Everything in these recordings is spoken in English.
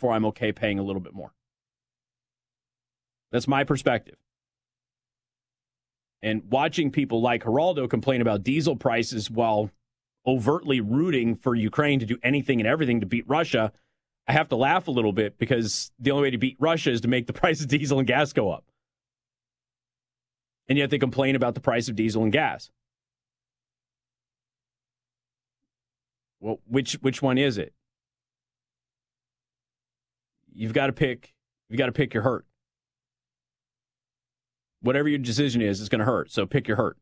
therefore I'm okay paying a little bit more. That's my perspective. And watching people like Geraldo complain about diesel prices while overtly rooting for Ukraine to do anything and everything to beat Russia, I have to laugh a little bit because the only way to beat Russia is to make the price of diesel and gas go up. And yet they complain about the price of diesel and gas. Well, which one is it? You've got to pick your hurt. Whatever your decision is, it's going to hurt. So pick your hurt.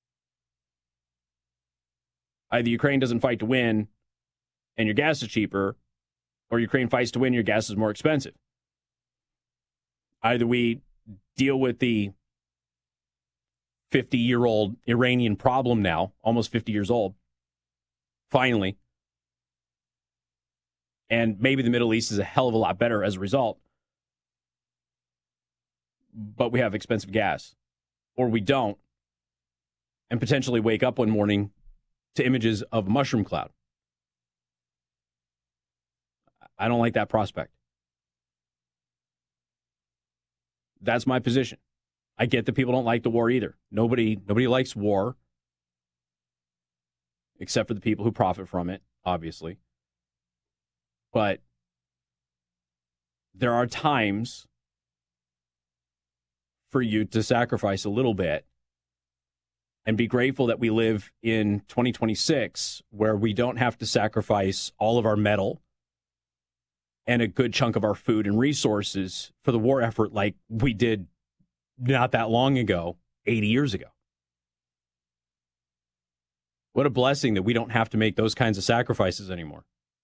Either Ukraine doesn't fight to win and your gas is cheaper, or Ukraine fights to win and your gas is more expensive. Either we deal with the 50-year-old Iranian problem now, almost 50 years old, finally, and maybe the Middle East is a hell of a lot better as a result, but we have expensive gas, or we don't, and potentially wake up one morning to images of a mushroom cloud. I don't like that prospect. That's my position. I get that people don't like the war either. Nobody likes war, except for the people who profit from it, obviously. But there are times for you to sacrifice a little bit and be grateful that we live in 2026 where we don't have to sacrifice all of our metal and a good chunk of our food and resources for the war effort like we did not that long ago, 80 years ago. What a blessing that we don't have to make those kinds of sacrifices anymore.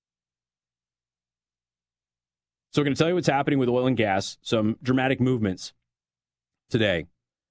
So we're going to tell you what's happening with oil and gas, some dramatic movements today.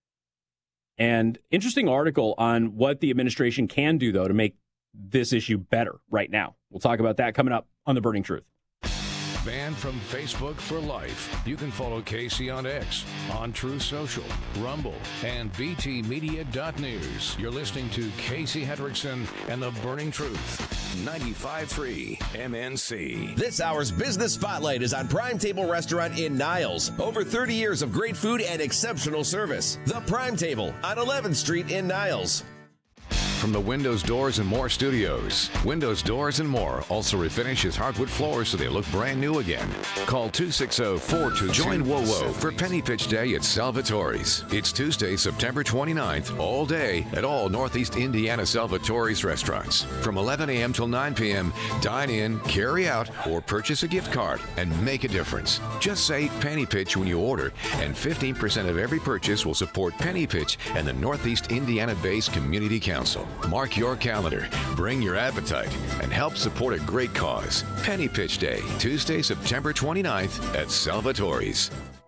And interesting article on what the administration can do, though, to make this issue better right now. We'll talk about that coming up on The Burning Truth. Banned from Facebook for life. You can follow Casey on X, on Truth Social, Rumble, and btmedia.news. You're listening to Casey Hendrickson and The Burning Truth. 95.3 MNC. This hour's Business Spotlight is on Prime Table Restaurant in Niles. Over 30 years of great food and exceptional service. The Prime Table on 11th Street in Niles. From the Windows, Doors, and More studios, Windows, Doors, and More also refinishes hardwood floors so they look brand new again. Call 260-42. Join WoWo for Penny Pitch Day at Salvatore's. It's Tuesday, September 29th, all day at all Northeast Indiana Salvatore's restaurants. From 11 a.m. till 9 p.m., dine in, carry out, or purchase a gift card and make a difference. Just say Penny Pitch when you order, and 15% of every purchase will support Penny Pitch and the Northeast Indiana-based Community Council. Mark your calendar, bring your appetite, and help support a great cause. Penny Pitch Day, Tuesday, September 29th at Salvatore's.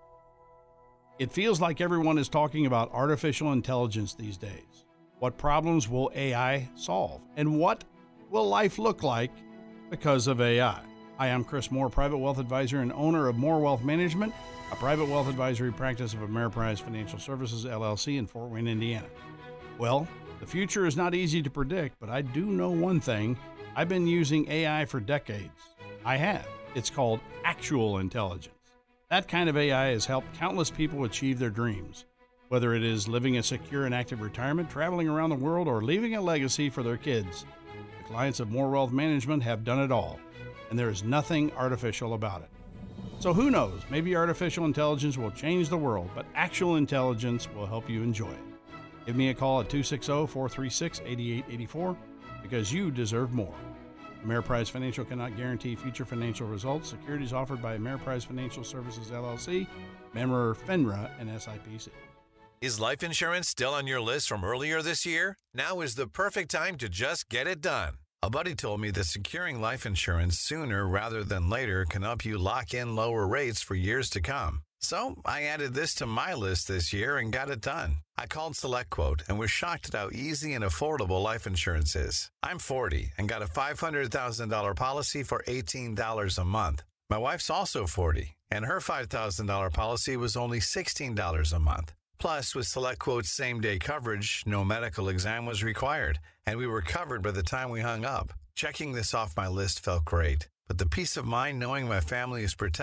It feels like everyone is talking about artificial intelligence these days. What problems will AI solve? And what will life look like because of AI? Hi, I'm Chris Moore, private wealth advisor and owner of Moore Wealth Management, a private wealth advisory practice of Ameriprise Financial Services, LLC in Fort Wayne, Indiana. Well, the future is not easy to predict, but I do know one thing. I've been using AI for decades. I have. It's called actual intelligence. That kind of AI has helped countless people achieve their dreams. Whether it is living a secure and active retirement, traveling around the world, or leaving a legacy for their kids, the clients of Moore Wealth Management have done it all, and there is nothing artificial about it. So who knows, maybe artificial intelligence will change the world, but actual intelligence will help you enjoy it. Give me a call at 260-436-8884 because you deserve more. Ameriprise Financial cannot guarantee future financial results. Securities offered by Ameriprise Financial Services, LLC, member FINRA and SIPC. Is life insurance still on your list from earlier this year? Now is the perfect time to just get it done. A buddy told me that securing life insurance sooner rather than later can help you lock in lower rates for years to come. So I added this to my list this year and got it done. I called SelectQuote and was shocked at how easy and affordable life insurance is. I'm 40 and got a $500,000 policy for $18 a month. My wife's also 40, and her $5,000 policy was only $16 a month. Plus, with SelectQuote's same-day coverage, no medical exam was required, and we were covered by the time we hung up. Checking this off my list felt great, but the peace of mind knowing my family is protected